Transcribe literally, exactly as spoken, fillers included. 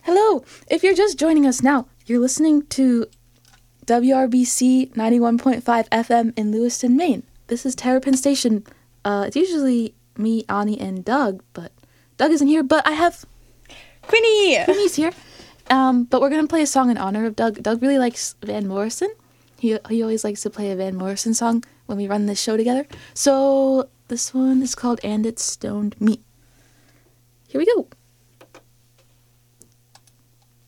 Hello! If you're just joining us now, you're listening to W R B C ninety-one point five F M in Lewiston, Maine. This is Terrapin Station. Uh, it's usually me, Ani, and Doug, but Doug isn't here, but I have... Queenie! Queenie's here. Um, but we're going to play a song in honor of Doug. Doug really likes Van Morrison. He, he always likes to play a Van Morrison song when we run this show together. So this one is called And It Stoned Me. Here we go.